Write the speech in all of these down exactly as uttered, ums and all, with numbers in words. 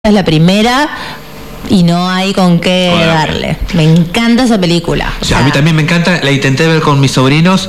es la primera y no hay con qué Bueno, darle. Me encanta esa película. O sea, a mí también me encanta, la intenté ver con mis sobrinos,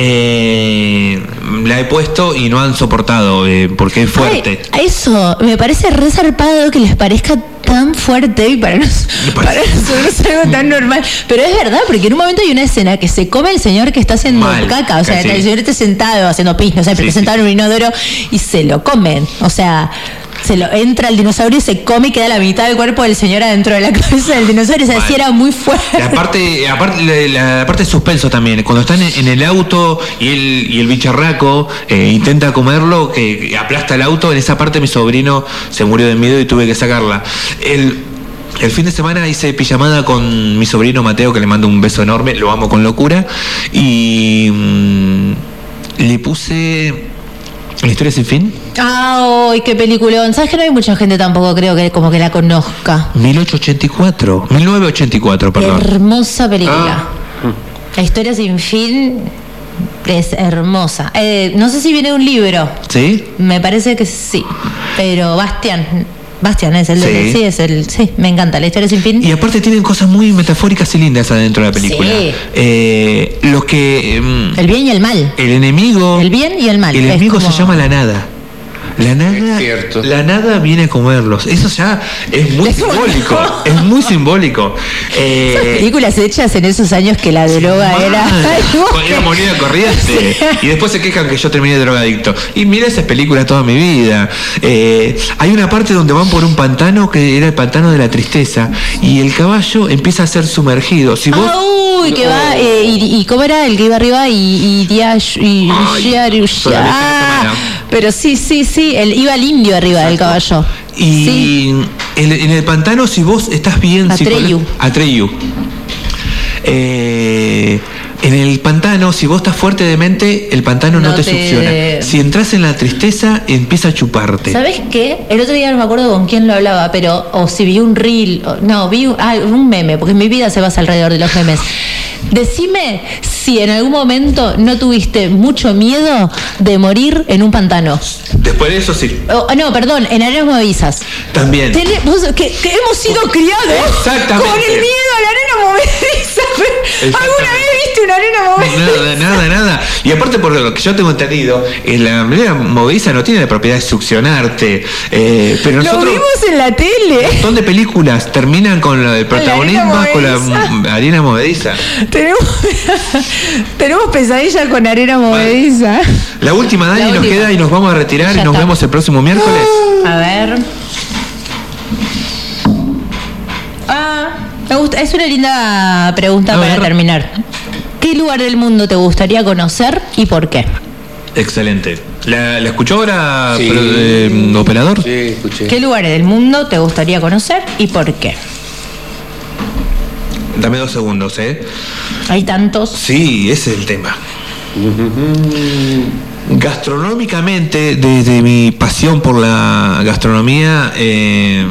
eh, la he puesto y no han soportado, eh, porque es fuerte. Ay, eso, me parece re zarpado que les parezca tan fuerte y para, nos, para nosotros es algo tan normal. Pero es verdad, porque en un momento hay una escena que se come el señor que está haciendo Mal, caca. O sea, sí. el señor está sentado haciendo pis, no sé, pero Sí, está sentado sí. en un inodoro y se lo comen. O sea, se lo entra el dinosaurio y se come y queda la mitad del cuerpo del señor adentro de la cabeza del dinosaurio. O sea, Mal. sí era muy fuerte. La parte, aparte, la, la parte de suspenso también, cuando están en, en el auto y el, y el bicharraco eh, intenta comerlo, que, que aplasta el auto, en esa parte mi sobrino se murió de miedo y tuve que sacarla. El, el fin de semana hice pijamada con mi sobrino Mateo, que le mando un beso enorme, lo amo con locura, y mmm, le puse La historia sin fin. Ay, qué peliculón. ¿Sabes que no hay mucha gente tampoco, creo que como que la conozca? mil ochocientos ochenta y cuatro, mil novecientos ochenta y cuatro, perdón. Hermosa película. Ah. La historia sin fin es hermosa. Eh, no sé si viene un libro. ¿Sí? Me parece que sí. Pero Bastian. Bastian es el Sí. de, sí, es el. Sí, me encanta. La historia sin fin. Y aparte tienen cosas muy metafóricas y lindas adentro de la película. Sí. Eh, los que... mm, El bien y el mal. el enemigo... El bien y el mal. El Es enemigo como- se llama la nada. La nada, Es cierto. la nada viene a comerlos. Eso ya es muy Es un simbólico. montón. Es muy simbólico. Eh, Esas películas hechas en esos años que la droga mal. era. Era moneda corriente. Sí. Y después se quejan que yo terminé drogadicto. Y mira esas películas toda mi vida. Eh, hay una parte donde van por un pantano que era el pantano de la tristeza. Y el caballo empieza a ser sumergido. Si vos. Ah, uy, que va, eh, y, y cómo era el que iba arriba y y, dia- y, Ay, y- y- pero la ah, semana. pero sí, sí, sí, el, iba el indio arriba del caballo. Y Sí. en, en el pantano, si vos estás bien... Atreyu. psicolo- Atreyu. Eh, en el pantano, si vos estás fuerte de mente, el pantano no, No te, te- succiona. Si entras en la tristeza, empieza a chuparte. ¿Sabes qué? El otro día no me acuerdo con quién lo hablaba, pero o si vi un reel, o- no, vi un, ah, un meme, porque mi vida se basa alrededor de los memes. Decime si en algún momento no tuviste mucho miedo de morir en un pantano. Después de eso, sí. O- no, perdón, en arenas movedizas. También. Tené- vos- que, que hemos sido criados Exactamente. con el miedo a la arena movediza. ¿Alguna Exactamente. vez viste una arena movediza? Nada, nada, nada. Y aparte, por lo que yo tengo entendido, eh, la manera movediza no tiene la propiedad de succionarte. Eh, pero Lo nosotros. vimos en la tele. Un montón de películas terminan con lo del protagonismo, arena con la movediza. mm, arena movediza. Tenemos, tenemos pesadilla con arena movediza. La última, Dani, La nos última. queda y nos vamos a retirar Ya y nos está. vemos el próximo miércoles. A ver. Ah, me gusta. Es una linda pregunta A para ver. terminar. ¿Qué lugar del mundo te gustaría conocer y por qué? Excelente. ¿La, la escuchó ahora, Sí. pero, eh, operador? Sí, escuché. ¿Qué lugares del mundo te gustaría conocer y por qué? Dame dos segundos, ¿eh? Hay tantos. Sí, ese es el tema. Gastronómicamente, desde mi pasión por la gastronomía, eh,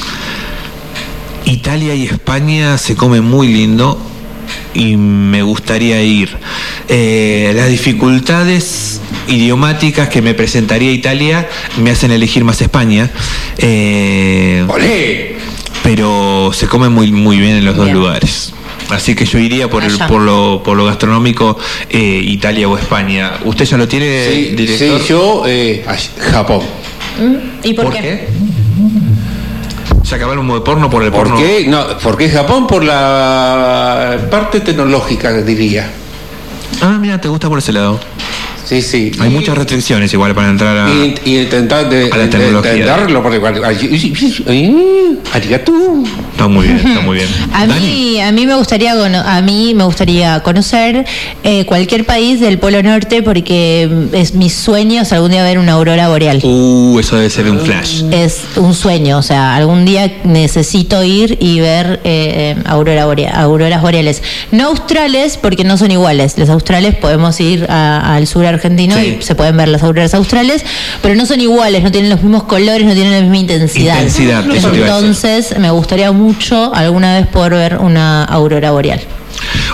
Italia y España se come muy lindo y me gustaría ir. Eh, las dificultades idiomáticas que me presentaría Italia me hacen elegir más España, eh, ¡Olé! pero se come muy muy bien en los dos Bien. lugares. Así que yo iría por, el, Allá. por, lo, por lo gastronómico, eh, Italia o España. ¿Usted ya lo tiene, Sí, director? sí, yo, eh, a- Japón. ¿Y por, ¿Por qué? qué? ¿Se acabaron de porno por el ¿Por porno? qué? No, porque Japón por la parte tecnológica, diría. Ah, mira, te gusta por ese lado. Sí, sí. Hay Y- muchas restricciones igual para entrar a... Y, y intentar de, a la de- tecnología. entenderlo, porque igual- ay, ay, arigato. Está muy bien, está muy bien. A Dani, mí, a mí me gustaría cono- a mí me gustaría conocer eh, cualquier país del Polo Norte porque mm, es mis sueños algún día ver una aurora boreal. Uh, eso debe ser un flash. Es un sueño, o sea, algún día necesito ir y ver eh, eh, aurora borea- auroras boreales. No australes, porque no son iguales. Los australes podemos ir a- al sur argentino Sí. y se pueden ver las auroras australes, pero no son iguales, no tienen los mismos colores, no tienen la misma intensidad. Intensidad, eso te iba a decir. Entonces, me gustaría mucho alguna vez poder ver una aurora boreal.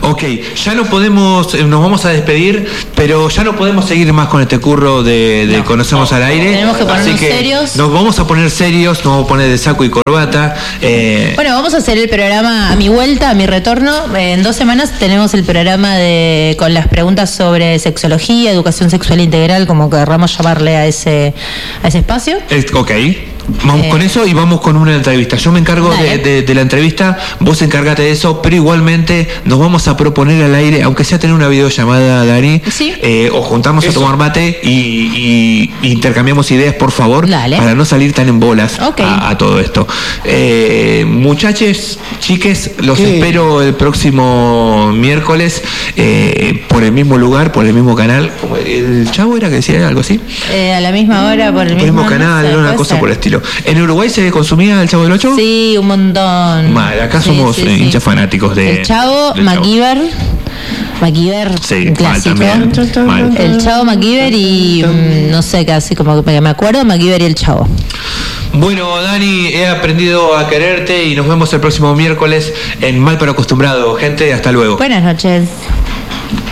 Ok, ya no podemos, nos vamos a despedir, pero ya no podemos seguir más con este curro de, de No. Conocemos al Aire. Tenemos que ponernos Así que serios. Nos vamos a poner serios, nos vamos a poner de saco y corbata. Eh, Bueno, vamos a hacer el programa a mi vuelta, a mi retorno. En dos semanas tenemos el programa de con las preguntas sobre sexología, educación sexual integral, como querramos llamarle a ese, a ese espacio. eh, ok. Vamos Eh, con eso y vamos con una entrevista. Yo me encargo de, Dale. de- de la entrevista, vos encárgate de eso, pero igualmente nos vamos a proponer al aire, aunque sea tener una videollamada, Dani, Sí. eh, o juntarnos Eso. a tomar mate y, y- y intercambiamos ideas, por favor, Dale. para no salir tan en bolas Ok. a, a todo esto. Eh, muchachos, chiques, los ¿Qué? espero el próximo miércoles eh, por el mismo lugar, por el mismo canal. Como el Chavo era que decía algo así. Eh, a la misma hora, por el Por el mismo, mismo canal, no sé, era una puede cosa ser. por el estilo. ¿En Uruguay se consumía el Chavo del Ocho? Sí, un montón. Mal, acá Sí, somos sí, eh, sí. hinchas fanáticos de. El Chavo, del MacGyver. MacGyver, Sí, un clásico. mal también. Mal. El Chavo, MacGyver y mm, no sé, casi como que me acuerdo, MacGyver y el Chavo. Bueno, Dani, he aprendido a quererte y nos vemos el próximo miércoles en Mal pero Acostumbrado. Gente, hasta luego. Buenas noches.